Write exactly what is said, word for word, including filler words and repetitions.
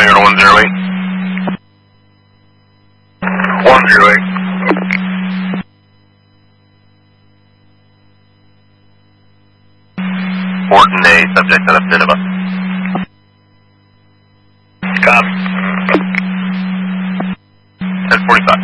Hangar to one zero eight. one zero eight. Fortin A, subject on a Cinema. Copy. ten forty-five.